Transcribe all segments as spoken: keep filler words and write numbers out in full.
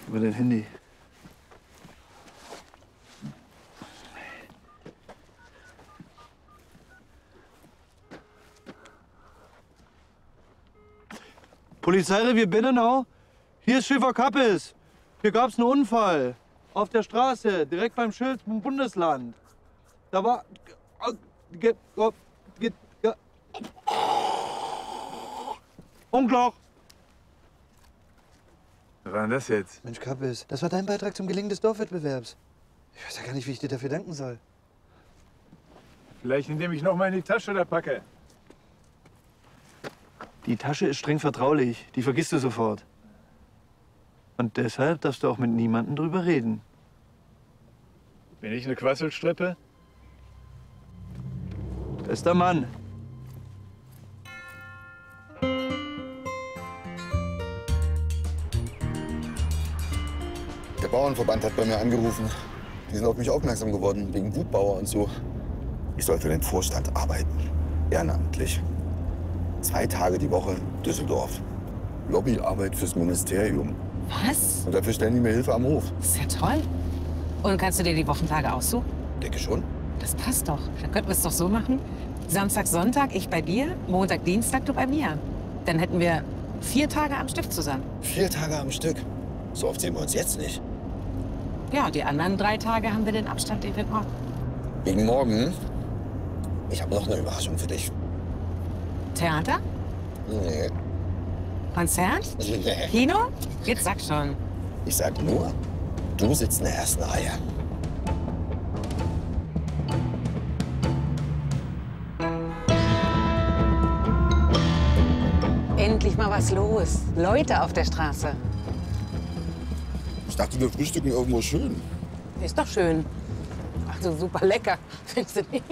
Über dein Handy. Polizeirevier Binnenau. Hier ist Schäfer Kappes. Hier gab es einen Unfall. Auf der Straße, direkt beim Schild vom Bundesland. Da war... Unklar. Was war denn das jetzt? Mensch, Kappes, das war dein Beitrag zum Gelingen des Dorfwettbewerbs. Ich weiß ja gar nicht, wie ich dir dafür danken soll. Vielleicht, indem ich noch mal in die Tasche da packe. Die Tasche ist streng vertraulich. Die vergisst du sofort. Und deshalb darfst du auch mit niemandem drüber reden. Bin ich eine Quasselstrippe? Bester Mann. Der Bauernverband hat bei mir angerufen. Die sind auf mich aufmerksam geworden, wegen Wutbauer und so. Ich soll für den Vorstand arbeiten, ehrenamtlich. Zwei Tage die Woche Düsseldorf. Lobbyarbeit fürs Ministerium. Was? Und dafür stellen die mir Hilfe am Hof. Das ist ja toll. Und kannst du dir die Wochentage aussuchen? Denke schon. Das passt doch. Dann könnten wir es doch so machen. Samstag, Sonntag ich bei dir, Montag, Dienstag du bei mir. Dann hätten wir vier Tage am Stück zusammen. Vier Tage am Stück. So oft sehen wir uns jetzt nicht. Ja, und die anderen drei Tage haben wir den Abstand, den wir brauchen. Wegen morgen. Ich habe noch eine Überraschung für dich. Theater? Nee. Konzert? Nee. Kino? Jetzt sag schon. Ich sag nur, du sitzt in der ersten Reihe. Endlich mal was los. Leute auf der Straße. Ich dachte, wir frühstücken irgendwo schön. Ist doch schön. Also super lecker, findest du nicht?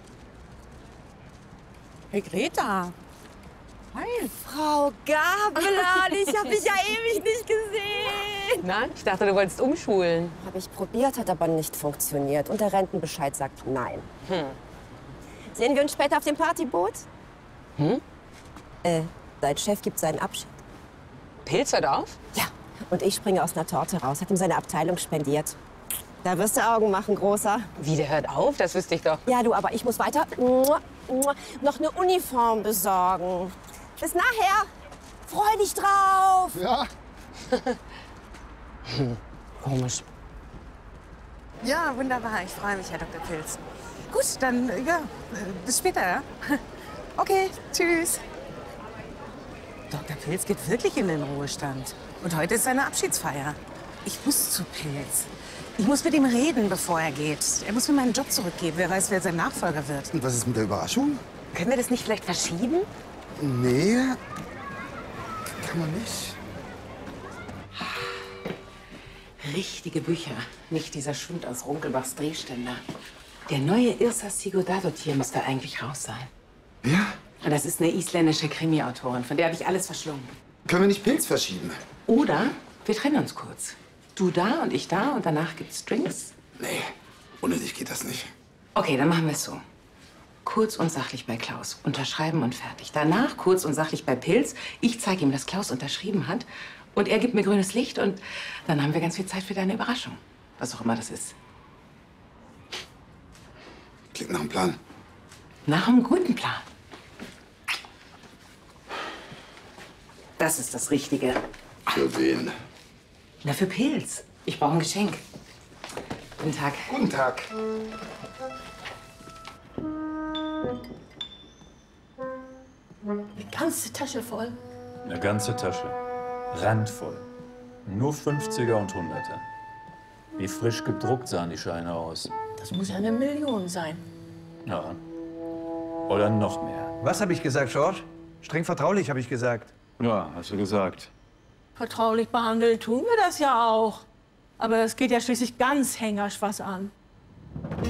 Hey Greta. Hi. Frau Gabelan, ich habe dich ja ewig nicht gesehen. Na, ich dachte, du wolltest umschulen. Habe ich probiert, hat aber nicht funktioniert. Und der Rentenbescheid sagt nein. Hm. Sehen wir uns später auf dem Partyboot? Hm? Äh, dein Chef gibt seinen Abschied. Pilz hört auf? Ja. Und ich springe aus einer Torte raus. Hat ihm seine Abteilung spendiert. Da wirst du Augen machen, Großer. Wie, der hört auf? Das wüsste ich doch. Ja, du, aber ich muss weiter noch eine Uniform besorgen. Bis nachher. Freu dich drauf. Ja. hm. Komisch. Ja, wunderbar. Ich freue mich, Herr Doktor Pilz. Gut, dann, ja, bis später, ja? Okay, tschüss. Doktor Pilz geht wirklich in den Ruhestand. Und heute ist seine Abschiedsfeier. Ich muss zu Pilz. Ich muss mit ihm reden, bevor er geht. Er muss mir meinen Job zurückgeben. Wer weiß, wer sein Nachfolger wird. Und was ist mit der Überraschung? Können wir das nicht vielleicht verschieben? Nee, kann man nicht. Richtige Bücher, nicht dieser Schund aus Runkelbachs Drehständer. Der neue Yrsa Sigurðardóttir müsste eigentlich raus sein. Ja? Und das ist eine isländische Krimi-Autorin, von der habe ich alles verschlungen. Können wir nicht Pilz verschieben? Oder wir trennen uns kurz. Du da und ich da und danach gibt's Drinks? Nee, ohne dich geht das nicht. Okay, dann machen wir es so. Kurz und sachlich bei Klaus. Unterschreiben und fertig. Danach kurz und sachlich bei Pilz. Ich zeige ihm, dass Klaus unterschrieben hat. Und er gibt mir grünes Licht. Und dann haben wir ganz viel Zeit für deine Überraschung. Was auch immer das ist. Klingt nach einem Plan. Nach einem guten Plan. Das ist das Richtige. Für wen? Na, für Pilz. Ich brauche ein Geschenk. Guten Tag. Guten Tag. Eine ganze Tasche voll. Eine ganze Tasche. Randvoll. Nur fünfziger und hunderter. Wie frisch gedruckt sahen die Scheine aus. Das muss ja eine Million sein. Ja. Oder noch mehr. Was habe ich gesagt, George? Streng vertraulich, habe ich gesagt. Ja, hast du gesagt. Vertraulich behandeln tun wir das ja auch. Aber es geht ja schließlich ganz Hengersch was an.